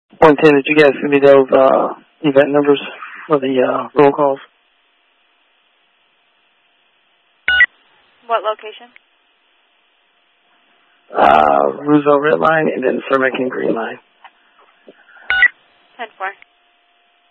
110, did you guys give me those event numbers for the roll calls? What location? Roosevelt Red Line and then Sermican Green Line. 10-4.